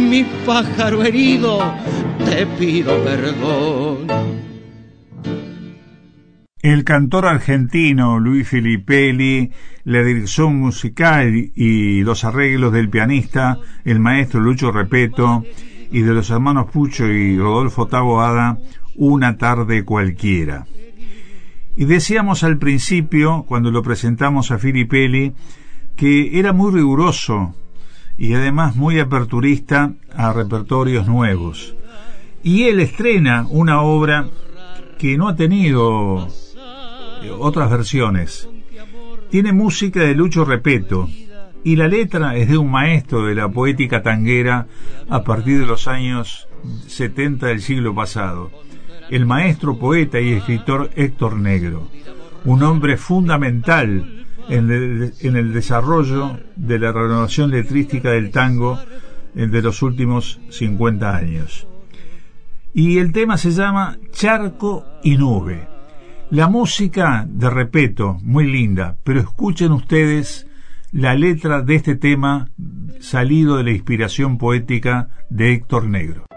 mi pájaro herido, te pido perdón. El cantor argentino Luis Filippelli, la dirección musical y los arreglos del pianista, el maestro Lucho Repetto, y de los hermanos Pucho y Rodolfo Taboada, Una tarde cualquiera. Y decíamos al principio, cuando lo presentamos a Filippelli, que era muy riguroso y además muy aperturista a repertorios nuevos. Y él estrena una obra que no ha tenido otras versiones. Tiene música de Lucho Repetto y la letra es de un maestro de la poética tanguera a partir de los años 70 del siglo pasado, el maestro poeta y escritor Héctor Negro, un hombre fundamental en el desarrollo de la renovación letrística del tango de los últimos 50 años. Y el tema se llama Charco y Nube. La música de Repetto, muy linda, pero escuchen ustedes la letra de este tema salido de la inspiración poética de Héctor Negro.